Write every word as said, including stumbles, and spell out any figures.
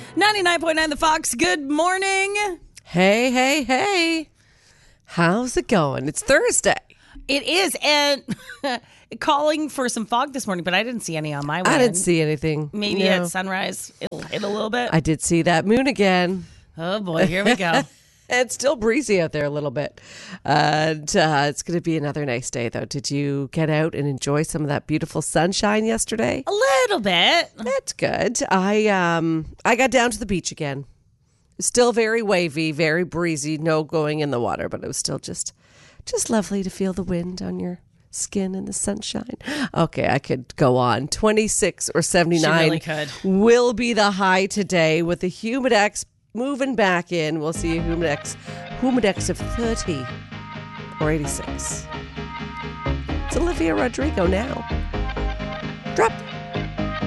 ninety-nine point nine The Fox, good morning. Hey, hey, hey. How's it going? It's Thursday. It is, and calling for some fog this morning, but I didn't see any on my way. I didn't in. see anything. Maybe no. at sunrise, it'll hit a little bit. I did see that moon again. Oh, boy, here we go. It's still breezy out there a little bit. And uh, it's going to be another nice day, though. Did you get out and enjoy some of that beautiful sunshine yesterday? A little bit. That's good. I um I got down to the beach again. Still very wavy, very breezy, no going in the water, but it was still just just lovely to feel the wind on your skin and the sunshine. Okay, I could go on. twenty-six or seventy-nine She really could. will be the high today with the Humidex moving back in. We'll see a Humidex, Humidex of thirty or eighty-six. It's Olivia Rodrigo now. Drop